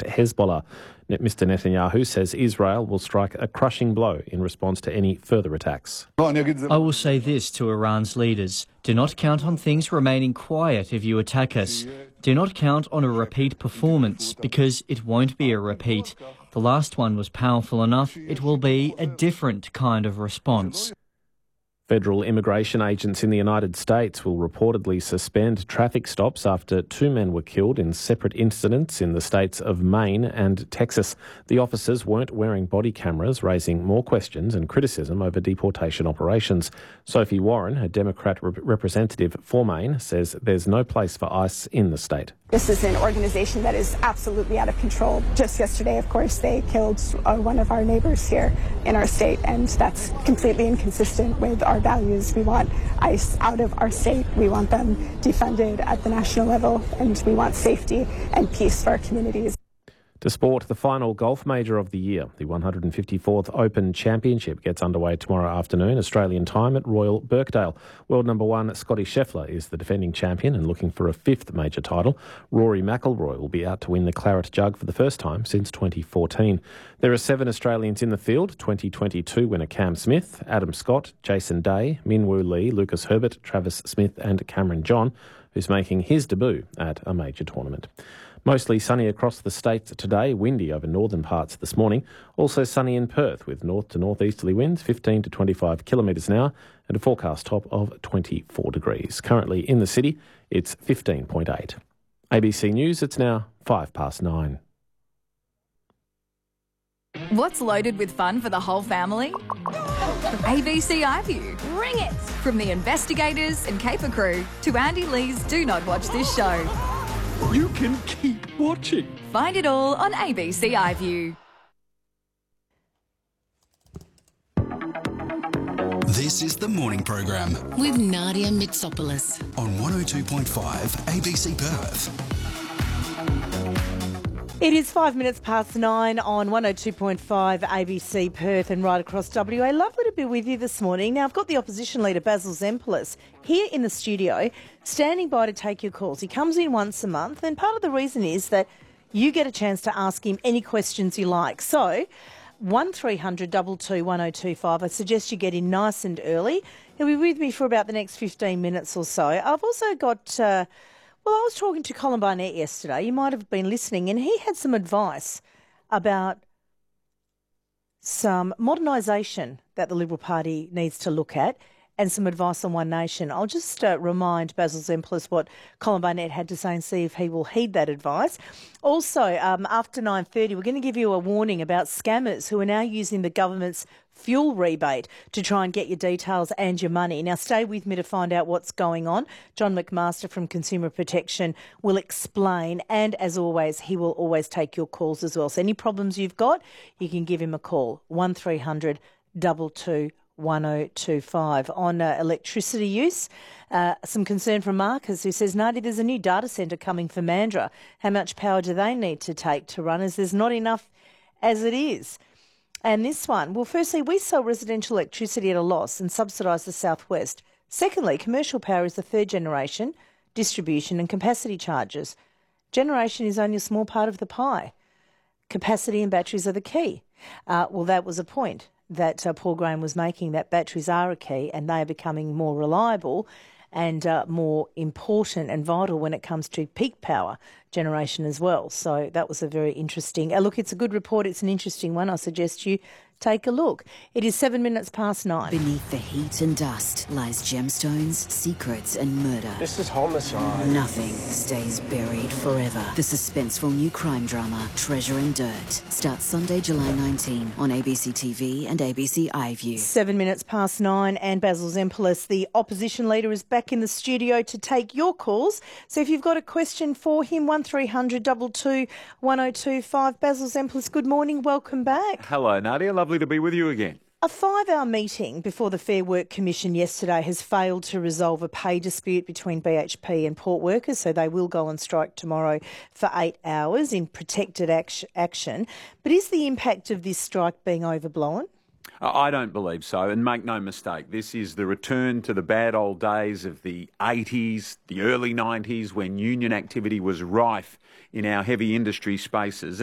Hezbollah. Mr. Netanyahu says Israel will strike a crushing blow in response to any further attacks. I will say this to Iran's leaders. Do not count on things remaining quiet if you attack us. Do not count on a repeat performance, because it won't be a repeat. The last one was powerful enough. It will be a different kind of response. Federal immigration agents in the United States will reportedly suspend traffic stops after 2 men were killed in separate incidents in the states of Maine and Texas. The officers weren't wearing body cameras, raising more questions and criticism over deportation operations. Sophie Warren, a Democrat representative for Maine, says there's no place for ICE in the state. This is an organisation that is absolutely out of control. Just yesterday, of course, they killed one of our neighbours here in our state, and that's completely inconsistent with our values. We want ICE out of our state. We want them defunded at the national level, and we want safety and peace for our communities. To sport, the final golf major of the year, the 154th Open Championship, gets underway tomorrow afternoon, Australian time, at Royal Birkdale. World number one Scotty Scheffler is the defending champion and looking for a 5th major title. Rory McIlroy will be out to win the Claret Jug for the first time since 2014. There are 7 Australians in the field: 2022 winner Cam Smith, Adam Scott, Jason Day, Minwoo Lee, Lucas Herbert, Travis Smith and Cameron John, who's making his debut at a major tournament. Mostly sunny across the state today, windy over northern parts this morning. Also sunny in Perth with north to northeasterly winds, 15 to 25 kilometres an hour, and a forecast top of 24 degrees. Currently in the city, it's 15.8. ABC News, it's now 9:05. What's loaded with fun for the whole family? ABC iView. Ring it! From the investigators and caper crew to Andy Lee's Do Not Watch This Show. You can keep watching. Find it all on ABC iView. This is the morning program with Nadia Mitsopoulos on 102.5 ABC Perth. It is 9:05 on 102.5 ABC Perth and right across WA. Lovely to be with you this morning. Now, I've got the opposition leader, Basil Zempilas, here in the studio, standing by to take your calls. He comes in once a month, and part of the reason is that you get a chance to ask him any questions you like. So, 1300 22 1025. I suggest you get in nice and early. He'll be with me for about the next 15 minutes or so. I've also got... I was talking to Colin Barnett yesterday. You might have been listening, and he had some advice about some modernisation that the Liberal Party needs to look at and some advice on One Nation. I'll just remind Basil Zempilas what Colin Barnett had to say and see if he will heed that advice. Also, after 9:30, we're going to give you a warning about scammers who are now using the government's fuel rebate to try and get your details and your money. Now, stay with me to find out what's going on. John McMaster from Consumer Protection will explain, and as always, he will always take your calls as well. So any problems you've got, you can give him a call, 1300 22 1025. On electricity use, some concern from Marcus, who says, Nadia, there's a new data centre coming for Mandurah. How much power do they need to take to run, as there's not enough as it is? And this one, well, firstly, we sell residential electricity at a loss and subsidise the southwest. Secondly, commercial power is the third generation, distribution and capacity charges. Generation is only a small part of the pie. Capacity and batteries are the key. Well, that was a point that Paul Graham was making, that batteries are a key and they are becoming more reliable and more important and vital when it comes to peak power generation as well. So that was a very interesting... look, it's a good report. It's an interesting one. I suggest you take a look. It is 9:07. Beneath the heat and dust lies gemstones, secrets and murder. This is homicide. Nothing stays buried forever. The suspenseful new crime drama, Treasure and Dirt, starts Sunday, July 19 on ABC TV and ABC iView. 9:07 and Basil Zempilas, the opposition leader, is back in the studio to take your calls. So if you've got a question for him, 1300 22 1025. Basil Zempilas, good morning. Welcome back. Hello, Nadia. Lovely to be with you again. A 5-hour meeting before the Fair Work Commission yesterday has failed to resolve a pay dispute between BHP and port workers, so they will go on strike tomorrow for 8 hours in protected action. But is the impact of this strike being overblown? I don't believe so, and make no mistake, this is the return to the bad old days of the 80s, the early 90s, when union activity was rife in our heavy industry spaces.